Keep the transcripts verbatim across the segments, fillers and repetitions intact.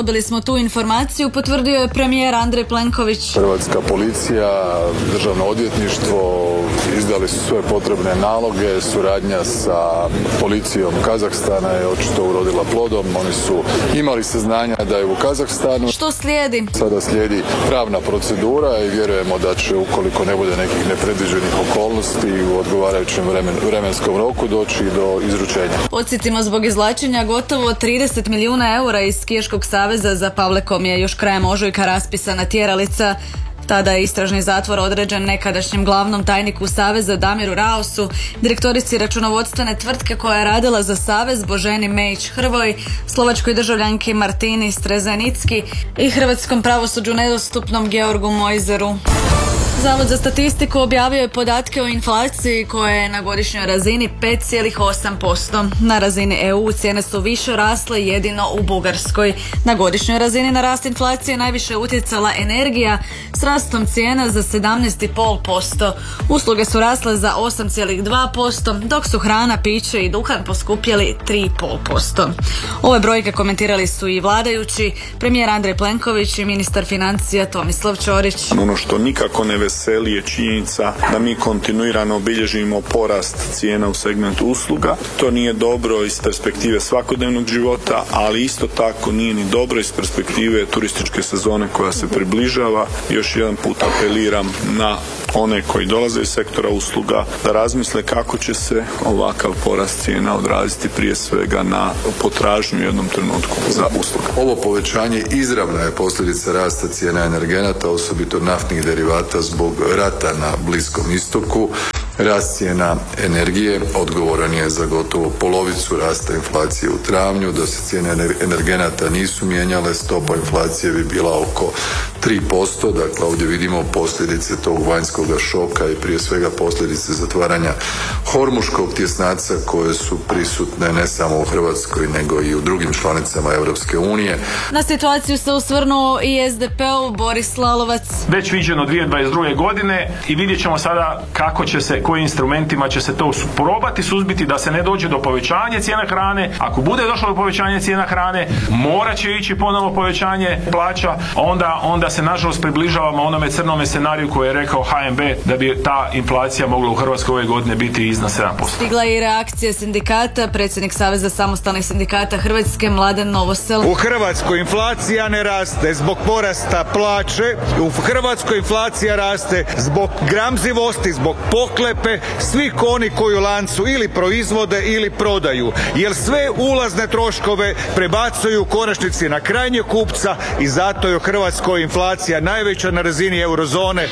dobili smo tu informaciju, potvrdio je premijer Andrej Plenković. Hrvatska policija, državno odvjetništvo izdali su sve potrebne naloge, suradnja sa policijom Kazahstana je očito urodila plodom, oni su imali saznanja da je u Kazahstanu. Što slijedi? Sada slijedi pravna procedura i vjerujemo da će, ukoliko ne bude nekih nepredviđenih okolnosti, u odgovarajućem vremen, vremenskom roku doći do izručenja. Podsjetimo, zbog izvlačenja gotovo trideset milijuna eura iz Skijaškog saveza za Pavlekom je još krajem ožujka raspisana tjeralica. Tada je istražni zatvor određen nekadašnjem glavnom tajniku Saveza Damiru Raosu, direktorici računovodstvene tvrtke koja je radila za Savez Boženi Mejić-Hrvoj, slovačkoj državljanki Martini Strezenicki i hrvatskom pravosuđu nedostupnom Georgu Mojzeru. Zavod za statistiku objavio je podatke o inflaciji koja je na godišnjoj razini pet zarez osam posto. Na razini E U cijene su više rasle jedino u Bugarskoj. Na godišnjoj razini na rast inflacije najviše utjecala energija s rastom cijena za sedamnaest zarez pet posto. Usluge su rasle za osam zarez dva posto, dok su hrana, piće i duhan poskupjeli tri zarez pet posto. Ove brojke komentirali su i vladajući, premijer Andrej Plenković i ministar financija Tomislav Ćorić. Ono što nikako ne veseli je činjenica da mi kontinuirano obilježimo porast cijena u segmentu usluga. To nije dobro iz perspektive svakodnevnog života, ali isto tako nije ni dobro iz perspektive turističke sezone koja se približava. Još jedan put apeliram na one koji dolaze iz sektora usluga da razmisle kako će se ovakav porast cijena odraziti prije svega na potražnju u jednom trenutku za usluge. Ovo povećanje izravna je posljedica rasta cijena energenata, osobito naftnih derivata zbog rata na Bliskom istoku. Rast cijena energije odgovoran je za gotovo polovicu rasta inflacije u travnju. Da se cijene energenata nisu mijenjale, stopa inflacije bi bila oko tri posto. Dakle, ovdje vidimo posljedice tog vanjskog šoka i prije svega posljedice zatvaranja hormuškog tjesnaca koje su prisutne ne samo u Hrvatskoj nego i u drugim članicama Europske unije. Na situaciju se osvrnuo i S D P-ov Boris Lalovac. Već viđeno dvije tisuće dvadeset druge godine i vidjet ćemo sada kako će se, kojim instrumentima će se to probati suzbiti da se ne dođe do povećanja cijena hrane. Ako bude došlo do povećanja cijena hrane, morat će ići ponovo povećanje plaća, onda, onda se nažalost približavamo onome crnome scenariju koji je rekao H N B da bi ta inflacija mogla u Hrvatskoj ove godine biti iznad sedam posto. Stigla je i reakcija sindikata, predsjednik Saveza samostalnih sindikata Hrvatske Mladen Novosel. U Hrvatskoj inflacija ne raste zbog porasta plaće, u Hrvatskoj inflacija raste zbog gramzivosti, zbog poklepe svih oni koji u lancu ili proizvode ili prodaju, jer sve ulazne troškove prebacuju u konačnici na krajnjeg kupca i zato je u Hrvatskoj inflacija najveća na razini eurozone.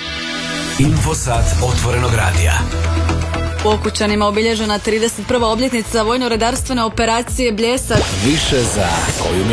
Infosat otvorenog radija. U Okučanima obilježena trideset prva obljetnica vojno-redarstvene operacije Bljesak. Više za koju